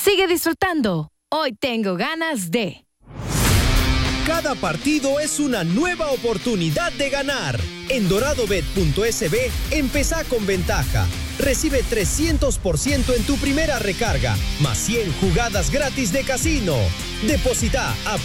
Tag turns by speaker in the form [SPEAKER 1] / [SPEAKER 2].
[SPEAKER 1] Sigue disfrutando. Hoy tengo ganas de...
[SPEAKER 2] Cada partido es una nueva oportunidad de ganar. En doradobet.sb, empezá con ventaja. Recibe 300% en tu primera recarga, más 100 jugadas gratis de casino. Deposita a